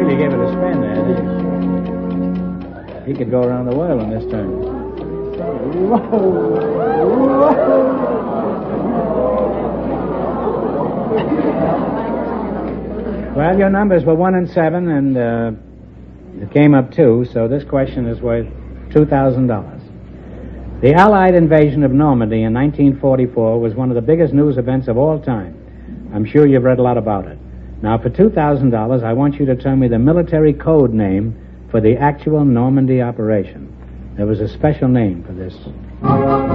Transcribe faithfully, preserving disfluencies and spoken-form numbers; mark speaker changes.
Speaker 1: really give it a spin there. He could go around the world on this turn. Well, your numbers were one and seven, and uh, it came up two, so this question is worth two thousand dollars. The Allied invasion of Normandy in nineteen forty-four was one of the biggest news events of all time. I'm sure you've read a lot about it. Now, for two thousand dollars, I want you to tell me the military code name for the actual Normandy operation. There was a special name for this.